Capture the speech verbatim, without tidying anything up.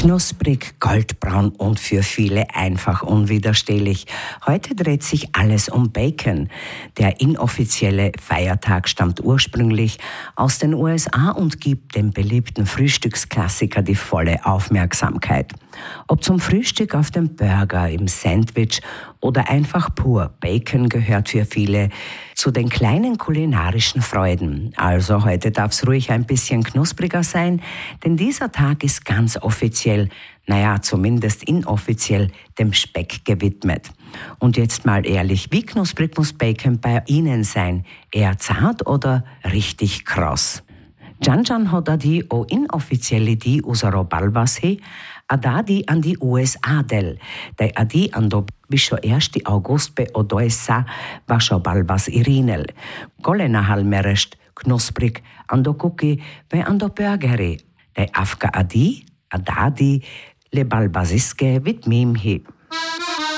Knusprig, goldbraun und für viele einfach unwiderstehlich. Heute dreht sich alles um Bacon. Der inoffizielle Feiertag stammt ursprünglich aus den U S A und gibt dem beliebten Frühstücksklassiker die volle Aufmerksamkeit. Ob zum Frühstück auf dem Burger, im Sandwich oder einfach pur, Bacon gehört für viele zu den kleinen kulinarischen Freuden. Also heute darf es ruhig ein bisschen knuspriger sein, denn dieser Tag ist ganz offiziell, naja, zumindest inoffiziell, dem Speck gewidmet. Und jetzt mal ehrlich, wie knusprig muss Bacon bei Ihnen sein? Eher zart oder richtig kross? Janjan hodadi o inofficielli di usaro balbasi, adadi an die U S A del, dei adi ando bisho ersti augustbe odoessa vasho balbas irinel. Golena halmerest knusprig ando kuki ve ando burgeri, dei afka adi, adadi le balbasiske vit mimhi.